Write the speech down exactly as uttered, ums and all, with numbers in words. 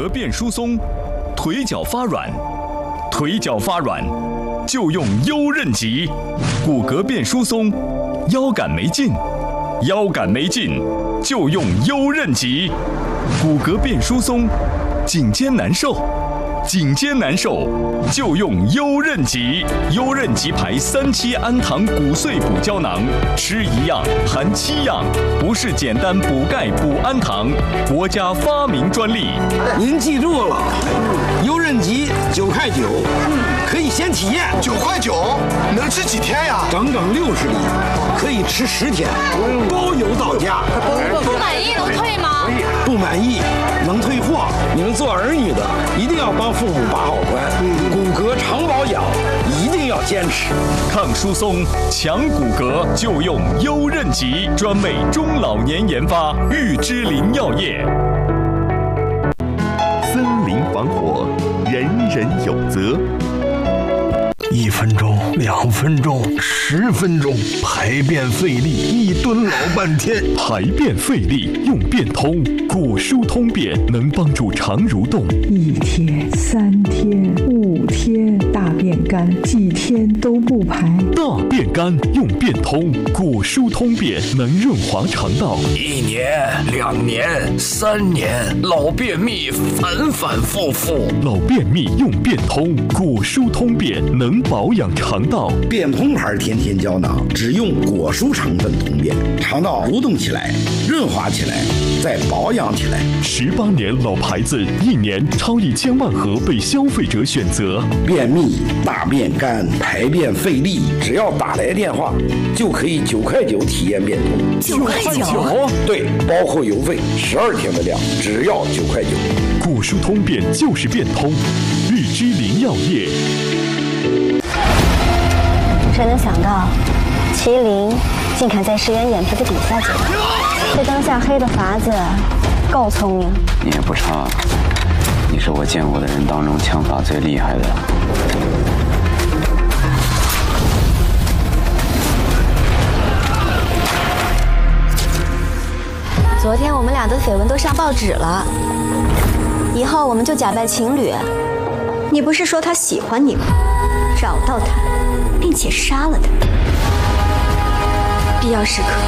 骼变疏松，腿脚发软，腿脚发软就用优韧极。骨骼变疏松，腰杆没劲，腰杆没劲就用优韧极。骨骼变疏松，颈肩难受，颈肩难受就用优韧极。优韧极牌三七氨糖骨碎补胶囊，吃一样含七样，不是简单补钙补氨糖，国家发明专利。 您记住了，优韧极九块九，可以先体验。 九块九能吃几天呀？ 整整六十粒，可以吃十天，包邮到家。 不满意能退吗？ 不满意能退货。你们做儿女的一定要帮父母把好关，骨骼常保养一定要坚持。 抗疏松、强骨骼就用优韧极，专为中老年研发，玉芝林药业。 森林防火，人人有责。 一分钟，两分钟，十分钟，排便费力，一蹲老半天。 排便费力用便通，骨疏通便能帮助肠蠕动。 一天、三天、五天，大便干，几天都不排。 大便干用便通，骨疏通便能润滑肠道。 一年、两年、三年，老便秘反反复复。 老便秘用便通，骨疏通便能保养肠道。 便通牌天天胶囊只用果蔬成分通便，肠道蠕动起来，润滑起来，再保养起来。 十八年老牌子，一年超一千万盒被消费者选择。 便秘、大便干、排便费力，只要打来电话就可以九块九体验便通。 九块九？ 对，包括邮费，十二天的量只要九块九。 骨疏通便就是便通，玉芝林药业。 谁能想到，麒麟竟敢在石原眼皮的底下解决？这灯下黑的法子够聪明。 你也不差，你是我见过的人当中枪法最厉害的。 昨天我们俩的绯闻都上报纸了，以后我们就假扮情侣。 你不是说他喜欢你吗？找到他，并且杀了他，必要时刻